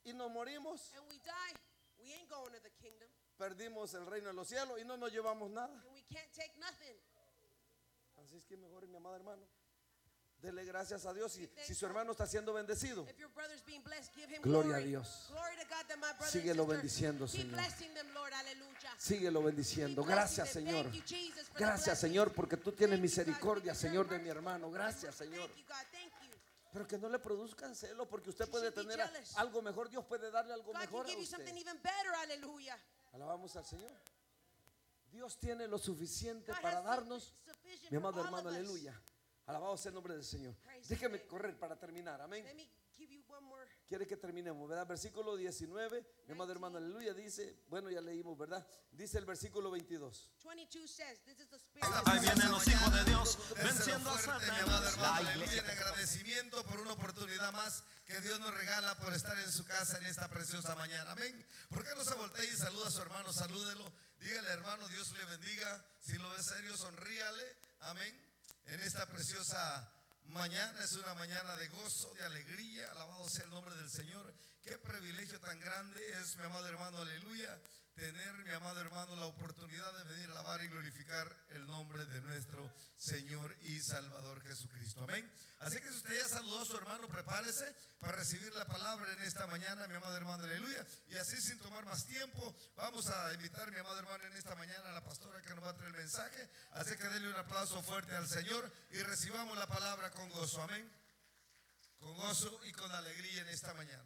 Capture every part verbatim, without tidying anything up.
y nos morimos, and we die, we ain't going to the kingdom. perdimos el reino de los cielos y no nos llevamos nada. And we can't take nothing. Así es que mejor, mi amado hermano, dele gracias a Dios. Si, si su hermano está siendo bendecido, If your brother's being blessed, give him gloria a glory. Dios. Glory to God that my brother Síguelo and sister, bendiciendo, keep Señor. blessing them, Lord. Hallelujah. Síguelo bendiciendo. Keep blessing Gracias, them. Señor. Thank you, Jesus, for the Gracias, blessing. Señor, porque tú tienes Thank you, God, misericordia, because you're Señor, de mi merciful. hermano. Gracias, Señor. Thank you, God. Thank you. Pero que no le produzcan celo, porque usted You puede should be tener a- jealous. algo mejor. Dios puede darle algo God mejor can a give you something usted. even better. Hallelujah. Alabamos al Señor. Dios tiene lo suficiente God para has darnos, sufficient mi amado for all hermano, of us. aleluya. Alabado sea el nombre del Señor. Praise Déjeme His name. correr para terminar, amén. Let me give you one more. Quiere que terminemos, ¿verdad? Versículo diecinueve, mi amado hermano, aleluya, dice, bueno, ya leímos, ¿verdad? Dice el versículo veintidós. twenty-two says, this is the spirit. Ahí vienen los hijos de Dios venciendo a fuerte, mi amado Satanás. hermano, La aleluya, iglesia. en agradecimiento por una oportunidad más que Dios nos regala por estar en su casa en esta preciosa mañana. Amén. ¿Por qué no se voltea y saluda a su hermano? Salúdelo. Dígale, hermano, Dios le bendiga. Si lo ve serio, sonríale. Amén. En esta preciosa mañana es una mañana de gozo, de alegría. Alabado sea el nombre del Señor. Qué privilegio tan grande es, mi amado hermano, aleluya, tener, mi amado hermano, la oportunidad de venir a alabar y glorificar el nombre de nuestro Señor y Salvador Jesucristo. Amén. Así que si usted ya saludó a su hermano, prepárese para recibir la palabra en esta mañana, mi amado hermano, aleluya. Y así, sin tomar más tiempo, vamos a invitar, mi amado hermano, en esta mañana a la pastora que nos va a traer el mensaje. Así que denle un aplauso fuerte al Señor y recibamos la palabra con gozo. Amén. Con gozo y con alegría en esta mañana.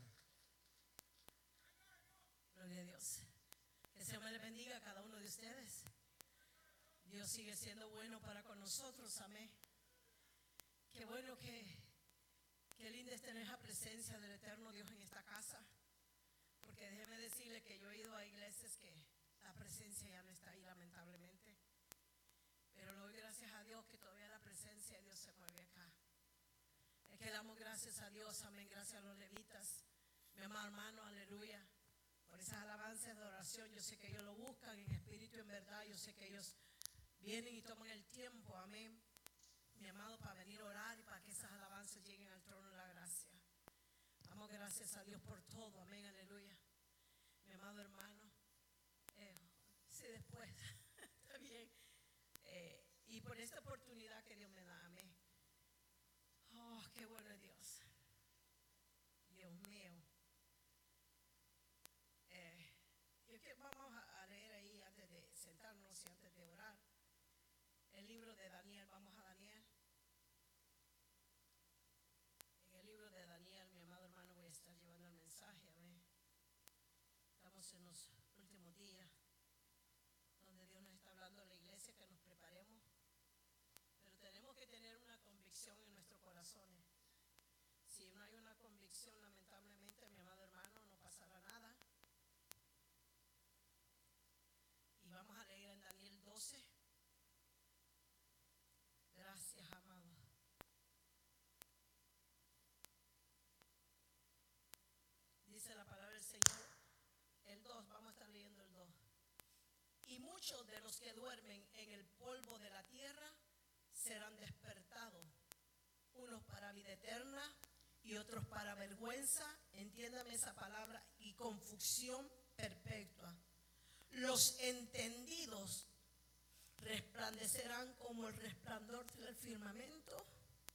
Gloria a Dios. Que el Señor me le bendiga a cada uno de ustedes. Dios sigue siendo bueno para con nosotros. Amén. Qué bueno que, qué linda es tener la presencia del eterno Dios en esta casa. Porque déjeme decirle que yo he ido a iglesias que la presencia ya no está ahí, lamentablemente. Pero le doy gracias a Dios que todavía la presencia de Dios se mueve acá. Es que damos gracias a Dios, amén, gracias a los levitas, mi amado hermano, aleluya, por esas alabanzas de oración. Yo sé que ellos lo buscan en espíritu y en verdad. Yo sé que ellos vienen y toman el tiempo, amén, mi amado, para venir a orar y para que esas alabanzas lleguen al trono de la gracia. Damos gracias a Dios por todo, amén, aleluya. Mi amado hermano, eh, sí, después, está bien, eh, y por esta oportunidad que Dios me da, amén. Oh, qué bueno es Dios. Dios mío. Eh, yo que vamos a leer ahí antes de sentarnos y antes de orar. El libro de Daniel, vamos a Daniel. En el libro de Daniel, mi amado hermano, voy a estar llevando el mensaje, amén. Estamos en los últimos días donde Dios nos está hablando a la iglesia que nos preparemos. Pero tenemos que tener una convicción en nuestros corazones. Si no hay una convicción, lamentablemente, mi amado hermano, no pasará nada. Y vamos a leer en Daniel doce. Gracias, amado. Dice la palabra del Señor, el dos, vamos a estar leyendo el dos. Y muchos de los que duermen en el polvo de la tierra serán despertados, unos para vida eterna y otros para vergüenza, entiéndame esa palabra, y confusión perpetua. Los entendidos resplandecerán como el resplandor del firmamento,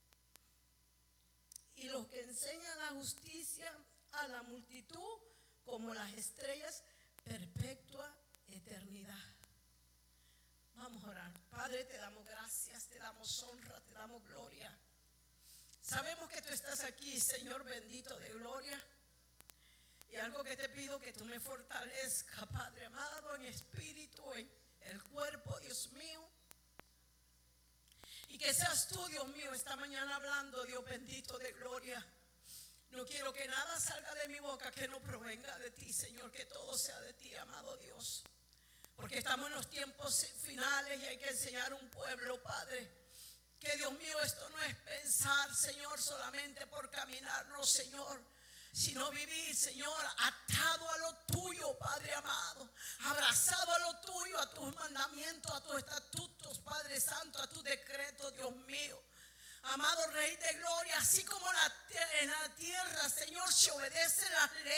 y los que enseñan la justicia a la multitud como las estrellas, perpetua eternidad. Vamos a orar. Padre, te damos gracias, te damos honra, te damos gloria. Sabemos que tú estás aquí, Señor bendito de gloria. Y algo que te pido, que tú me fortalezca, Padre amado, en espíritu, en el cuerpo, Dios mío. Y que seas tú, Dios mío, esta mañana hablando, Dios bendito de gloria. No quiero que nada salga de mi boca que no provenga de ti, Señor, que todo sea de ti, amado Dios. Porque estamos en los tiempos finales y hay que enseñar a un pueblo, Padre, que Dios mío, esto no es pensar, Señor, solamente por caminarnos, Señor, sino vivir, Señor, atado a lo tuyo, Padre amado, abrazado a lo tuyo, a tus mandamientos, a tus estatutos, Padre Santo, a tus decretos, Dios mío. Amado Rey de Gloria, así como la, en la tierra, Señor, se obedece las leyes.